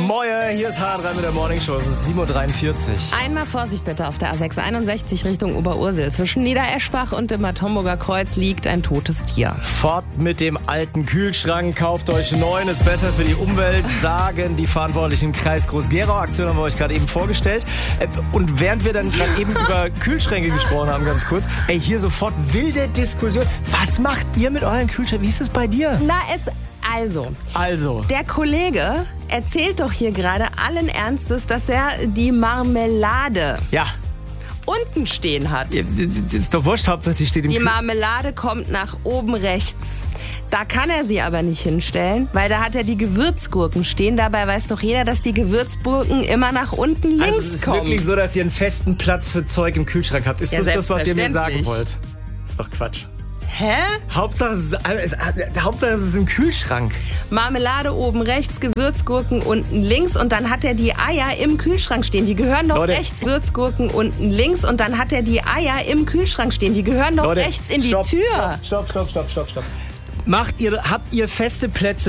Moin, hier ist H3 mit der Morning Show. Es ist 7.43 Uhr. Einmal Vorsicht bitte auf der A661 Richtung Oberursel. Zwischen Niedereschbach und dem Bad Homburger Kreuz liegt ein totes Tier. Fort mit dem alten Kühlschrank, kauft euch einen neuen, ist besser für die Umwelt, sagen die Verantwortlichen im Kreis Groß-Gerau. Aktion haben wir euch gerade eben vorgestellt. Und während wir dann gerade eben über Kühlschränke gesprochen haben, ganz kurz, hier sofort wilde Diskussion. Was macht ihr mit euren Kühlschränken? Wie ist es bei dir? Also, der Kollege erzählt doch hier gerade allen Ernstes, dass er die Marmelade unten stehen hat. Ist doch wurscht, Hauptsache die steht im Die Marmelade kommt nach oben rechts. Da kann er sie aber nicht hinstellen, weil da hat er die Gewürzgurken stehen. Dabei weiß doch jeder, dass die Gewürzgurken immer nach unten links kommen. Also es ist wirklich so, dass ihr einen festen Platz für Zeug im Kühlschrank habt. Ist das, was ihr mir sagen wollt? Ist doch Quatsch. Hä? Hauptsache es ist im Kühlschrank. Marmelade oben rechts, Gewürzgurken unten links und dann hat er die Eier im Kühlschrank stehen. Die gehören doch rechts. Gewürzgurken unten links und dann hat er die Eier im Kühlschrank stehen. Die gehören doch rechts in die Tür. Stopp. Habt ihr feste Plätze